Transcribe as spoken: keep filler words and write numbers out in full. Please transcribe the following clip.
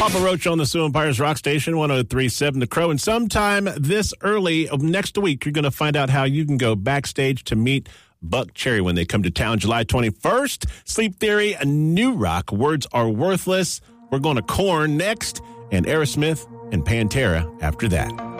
Papa Roach on the Sioux Empires Rock Station, one oh three point seven The Crow. And sometime this early of next week, you're going to find out how you can go backstage to meet Buck Cherry when they come to town July twenty-first. Sleep Theory, a new rock. Words Are Worthless. We're going to Korn next, and Aerosmith and Pantera after that.